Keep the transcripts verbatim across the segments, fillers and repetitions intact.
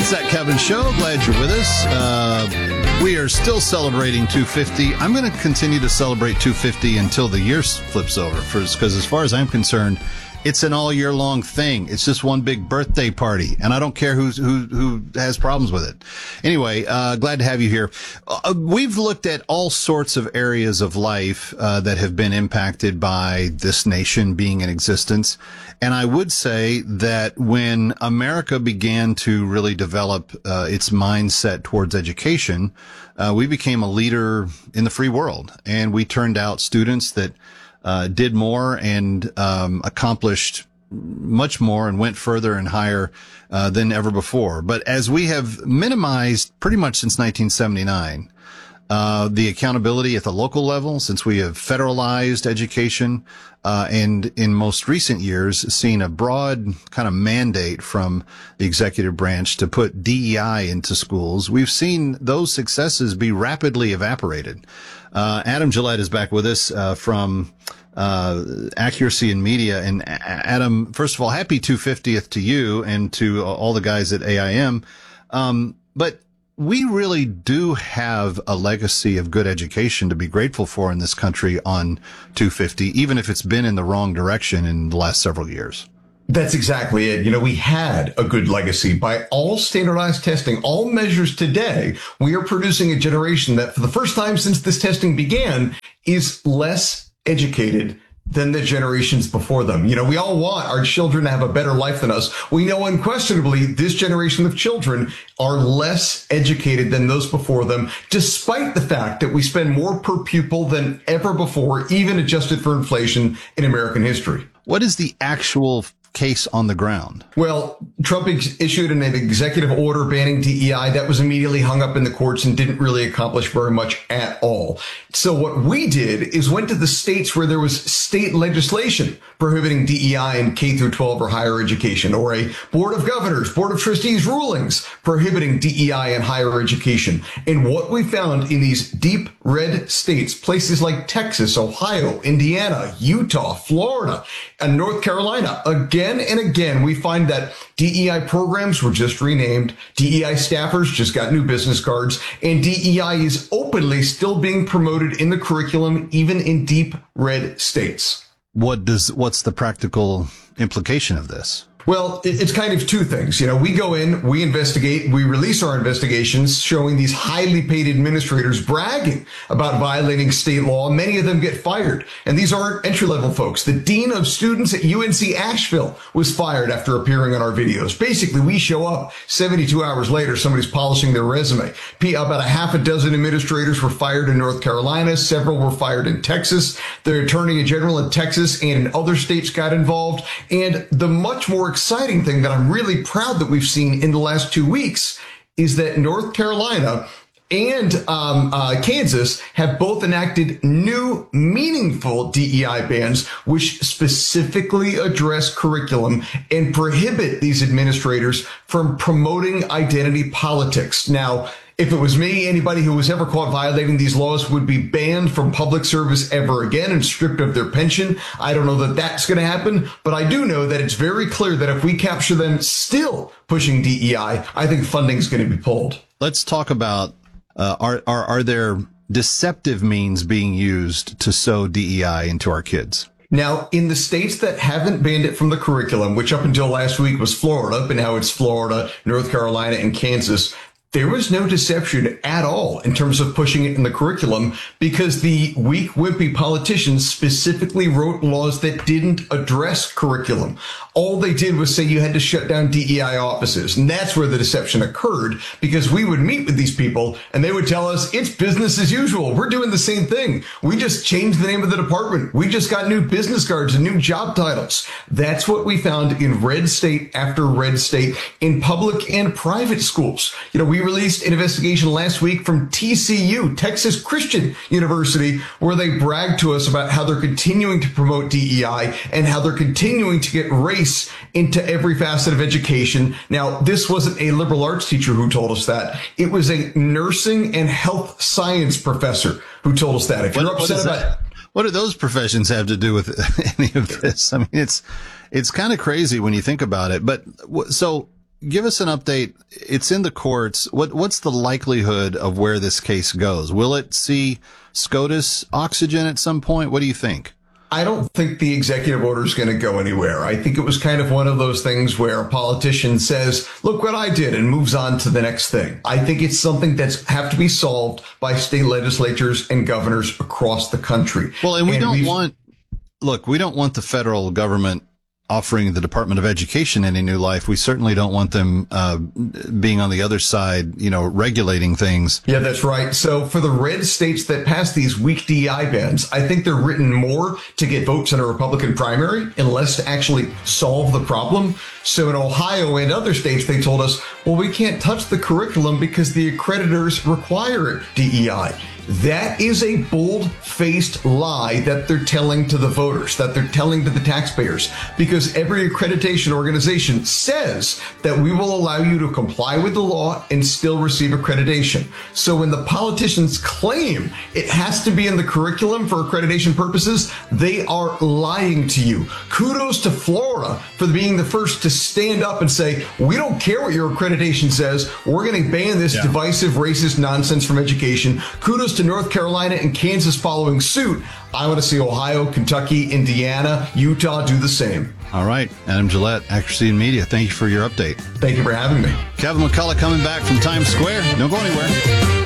It's that Kevin Show. Glad you're with us. Uh, we are still celebrating two fifty. I'm going to continue to celebrate two fifty until the year flips over, because as far as I'm concerned, it's an all year long thing. It's just one big birthday party, and I don't care who's, who who has problems with it. Anyway, uh, glad to have you here. Uh, we've looked at all sorts of areas of life uh, that have been impacted by this nation being in existence. And I would say that when America began to really develop uh, its mindset towards education, uh, we became a leader in the free world, and we turned out students that Uh, did more and um, accomplished much more and went further and higher uh, than ever before. But as we have minimized pretty much since nineteen seventy-nine, uh, the accountability at the local level, since we have federalized education, uh, and in most recent years seen a broad kind of mandate from the executive branch to put D E I into schools, we've seen those successes be rapidly evaporated. Uh, Adam Gillette is back with us, uh, from, uh, Accuracy in Media. And Adam, first of all, happy two hundred fiftieth to you and to all the guys at A I M. Um, but we really do have a legacy of good education to be grateful for in this country on two fifty, even if it's been in the wrong direction in the last several years. That's exactly it. You know, we had a good legacy by all standardized testing, all measures today. We are producing a generation that for the first time since this testing began is less educated than the generations before them. You know, we all want our children to have a better life than us. We know unquestionably this generation of children are less educated than those before them, despite the fact that we spend more per pupil than ever before, even adjusted for inflation in American history. What is the actual case on the ground? Well, Trump ex- issued an executive order banning D E I that was immediately hung up in the courts and didn't really accomplish very much at all. So what we did is went to the states where there was state legislation prohibiting D E I in K through twelve or higher education, or a board of governors, board of trustees rulings prohibiting D E I in higher education. And what we found in these deep red states, places like Texas, Ohio, Indiana, Utah, Florida, and North Carolina, again, Again and again, we find that D E I programs were just renamed, D E I staffers just got new business cards, and D E I is openly still being promoted in the curriculum, even in deep red states. What does, what's the practical implication of this? Well, it's kind of two things. You know, we go in, we investigate, we release our investigations showing these highly paid administrators bragging about violating state law. Many of them get fired. And these aren't entry-level folks. The dean of students at U N C Asheville was fired after appearing on our videos. Basically, we show up seventy-two hours later, somebody's polishing their resume. About a half a dozen administrators were fired in North Carolina. Several were fired in Texas. The attorney general in Texas and in other states got involved. And the much more exciting thing that I'm really proud that we've seen in the last two weeks is that North Carolina and um, uh, Kansas have both enacted new meaningful D E I bans, which specifically address curriculum and prohibit these administrators from promoting identity politics. Now, if it was me, anybody who was ever caught violating these laws would be banned from public service ever again and stripped of their pension. I don't know that that's going to happen, but I do know that it's very clear that if we capture them still pushing D E I, I think funding is going to be pulled. Let's talk about, uh, are, are, are there deceptive means being used to sow D E I into our kids? Now, in the states that haven't banned it from the curriculum, which up until last week was Florida, but now it's Florida, North Carolina, and Kansas, there was no deception at all in terms of pushing it in the curriculum because the weak, wimpy politicians specifically wrote laws that didn't address curriculum. All they did was say you had to shut down D E I offices. And that's where the deception occurred, because we would meet with these people and they would tell us it's business as usual. We're doing the same thing. We just changed the name of the department. We just got new business cards and new job titles. That's what we found in red state after red state in public and private schools. You know, we released an investigation last week from T C U, Texas Christian University, where they bragged to us about how they're continuing to promote D E I and how they're continuing to get race into every facet of education. Now, this wasn't a liberal arts teacher who told us that. It was a nursing and health science professor who told us that. If you're what, upset what about that? What do those professions have to do with any of this? I mean, it's it's kind of crazy when you think about it. But so give us an update. It's in the courts. What What's the likelihood of where this case goes? Will it see SCOTUS oxygen at some point? What do you think? I don't think the executive order is going to go anywhere. I think it was kind of one of those things where a politician says, look what I did, and moves on to the next thing. I think it's something that's have to be solved by state legislatures and governors across the country. Well, and we and don't want, look, we don't want the federal government offering the Department of Education any new life. We certainly don't want them uh, being on the other side, you know, regulating things. Yeah, that's right. So for the red states that pass these weak D E I bans, I think they're written more to get votes in a Republican primary and less to actually solve the problem. So in Ohio and other states, they told us, well, we can't touch the curriculum because the accreditors require D E I. That is a bold-faced lie that they're telling to the voters, that they're telling to the taxpayers, because every accreditation organization says that we will allow you to comply with the law and still receive accreditation. So when the politicians claim it has to be in the curriculum for accreditation purposes, they are lying to you. Kudos to Florida for being the first to stand up and say, we don't care what your accreditation says. We're going to ban this yeah. divisive, racist nonsense from education. Kudos to North Carolina and Kansas following suit. I want to see Ohio, Kentucky, Indiana, Utah do the same. All right. Adam Gillette, Accuracy in Media. Thank you for your update. Thank you for having me. Kevin McCullough coming back from Times Square. Don't go anywhere.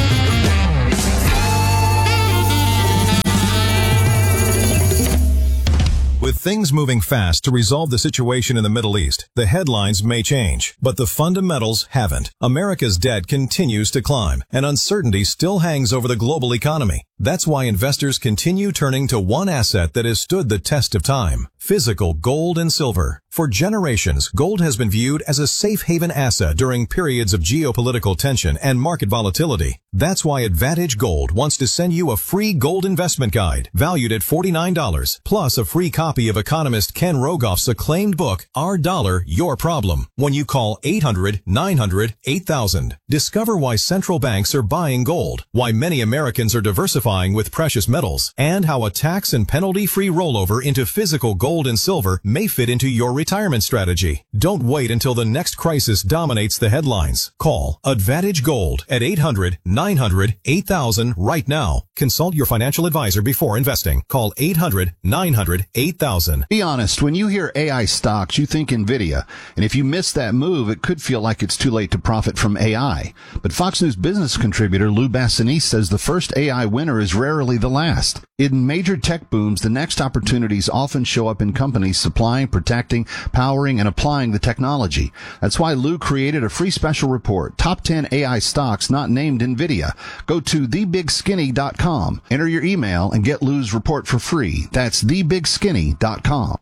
With things moving fast to resolve the situation in the Middle East, the headlines may change, but the fundamentals haven't. America's debt continues to climb, and uncertainty still hangs over the global economy. That's why investors continue turning to one asset that has stood the test of time: physical gold and silver. For generations, gold has been viewed as a safe haven asset during periods of geopolitical tension and market volatility. That's why Advantage Gold wants to send you a free gold investment guide valued at forty-nine dollars, plus a free copy of economist Ken Rogoff's acclaimed book, Our Dollar, Your Problem, when you call eight hundred, nine hundred, eight thousand. Discover why central banks are buying gold, why many Americans are diversifying with precious metals, and how a tax and penalty-free rollover into physical gold and silver may fit into your retirement strategy. Don't wait until the next crisis dominates the headlines. Call Advantage Gold at eight hundred, nine hundred, eight thousand right now. Consult your financial advisor before investing. Call eight hundred, nine hundred, eight thousand. Be honest, when you hear A I stocks, you think NVIDIA. And if you miss that move, it could feel like it's too late to profit from A I. But Fox News business contributor Lou Bassanese says the first A I winner is rarely the last. In major tech booms, the next opportunities often show up in companies supplying, protecting, powering, and applying the technology. That's why Lou created a free special report, Top ten A I Stocks Not Named NVIDIA. Go to the big skinny dot com, enter your email, and get Lou's report for free. That's the big skinny dot com.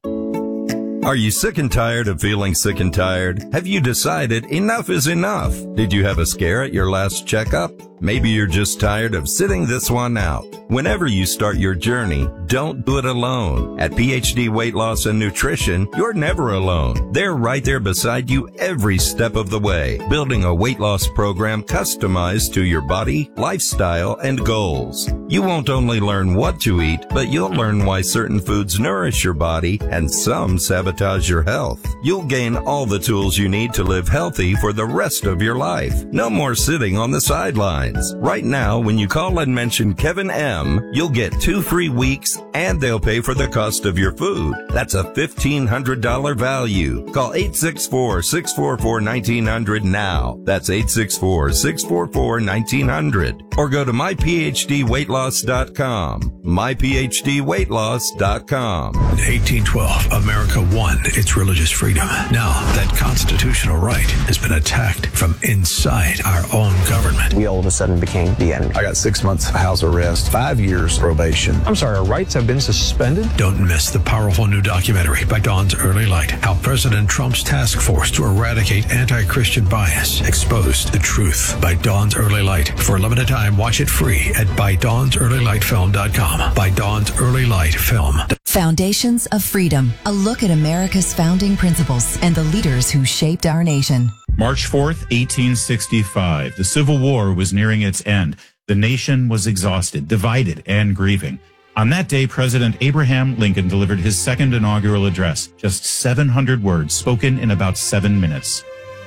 Are you sick and tired of feeling sick and tired? Have you decided enough is enough? Did you have a scare at your last checkup? Maybe you're just tired of sitting this one out. Whenever you start your journey, don't do it alone. At P H D Weight Loss and Nutrition, you're never alone. They're right there beside you every step of the way, building a weight loss program customized to your body, lifestyle, and goals. You won't only learn what to eat, but you'll learn why certain foods nourish your body and some sabotage your health. You'll gain all the tools you need to live healthy for the rest of your life. No more sitting on the sidelines. Right now, when you call and mention Kevin M., you'll get two free weeks and they'll pay for the cost of your food. That's a fifteen hundred dollars value. Call eight six four, six four four, one nine zero zero now. That's eight six four, six four four, one nine zero zero. Or go to my p h d weight loss dot com. my p h d weight loss dot com. In eighteen twelve, America won its religious freedom. Now, that constitutional right has been attacked from inside our own government. We all of a sudden became the enemy. I got six months house arrest, five years probation. I'm sorry, our rights have been suspended? Don't miss the powerful new documentary by Dawn's Early Light, how President Trump's task force to eradicate anti-Christian bias exposed the truth, by Dawn's Early Light. For a limited time, watch it free at by dawns early light film dot com. By Dawn's Early Light Film. Foundations of Freedom, a look at America's founding principles and the leaders who shaped our nation. March fourth, eighteen sixty-five. The Civil War was nearing its end. The nation was exhausted, divided, and grieving. On that day, President Abraham Lincoln delivered his second inaugural address, just seven hundred words spoken in about seven minutes.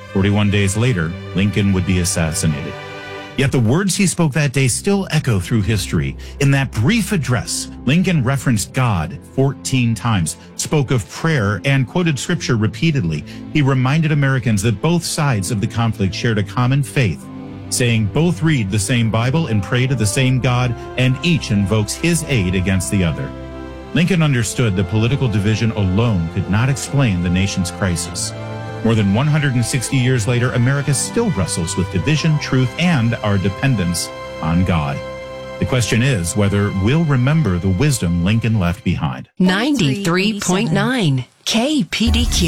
forty-one days later, Lincoln would be assassinated. Yet the words he spoke that day still echo through history. In that brief address, Lincoln referenced God fourteen times, spoke of prayer, and quoted scripture repeatedly. He reminded Americans that both sides of the conflict shared a common faith, saying both read the same Bible and pray to the same God, and each invokes his aid against the other. Lincoln understood that political division alone could not explain the nation's crisis. More than one hundred sixty years later, America still wrestles with division, truth, and our dependence on God. The question is whether we'll remember the wisdom Lincoln left behind. ninety-three point nine K P D Q.